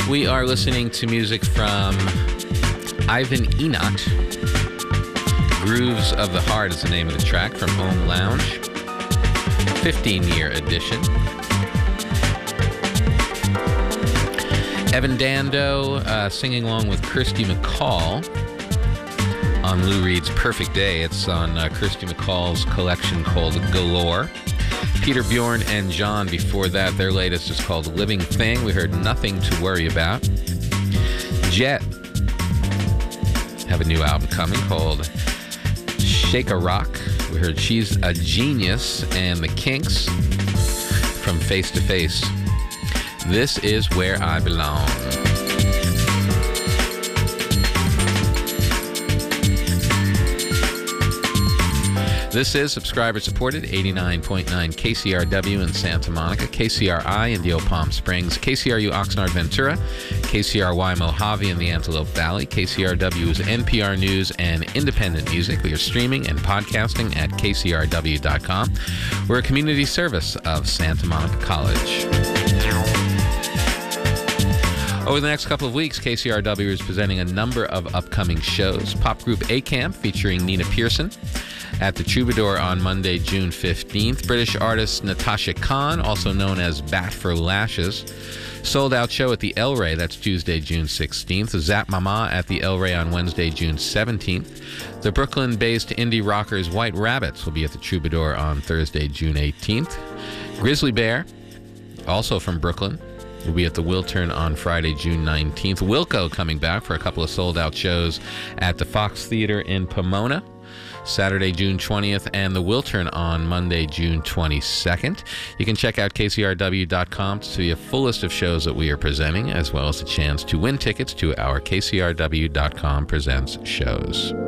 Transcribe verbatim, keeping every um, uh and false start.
We are listening to music from Ivan Enoch. Grooves of the Heart is the name of the track from Home Lounge. fifteen-year edition. Evan Dando uh, singing along with Kirsty MacColl on Lou Reed's Perfect Day. It's on uh, Kirsty MacColl's collection called Galore. Peter Bjorn and John before that, their latest is called Living Thing. We heard Nothing to Worry About. Jet have a new album coming called Shake a Rock. We heard She's a Genius and the Kinks from Face to Face. This is Where I Belong. This is subscriber-supported eighty-nine point nine K C R W in Santa Monica, K C R I in Deal Palm Springs, K C R U Oxnard Ventura, K C R Y Mojave in the Antelope Valley. K C R W is N P R News and independent music. We are streaming and podcasting at K C R W dot com. We're a community service of Santa Monica College. Over the next couple of weeks, K C R W is presenting a number of upcoming shows. Pop group A Camp featuring Nina Pearson at the Troubadour on Monday, June fifteenth. British artist Natasha Khan, also known as Bat for Lashes. Sold out show at the El Rey, that's Tuesday, June sixteenth. Zap Mama at the El Rey on Wednesday, June seventeenth. The Brooklyn-based indie rockers White Rabbits will be at the Troubadour on Thursday, June eighteenth. Grizzly Bear, also from Brooklyn, will be at the Wiltern on Friday, June nineteenth. Wilco coming back for a couple of sold-out shows at the Fox Theater in Pomona, Saturday, June twentieth, and the Wiltern on Monday, June twenty-second. You can check out K C R W dot com to see a full list of shows that we are presenting, as well as a chance to win tickets to our K C R W dot com Presents shows.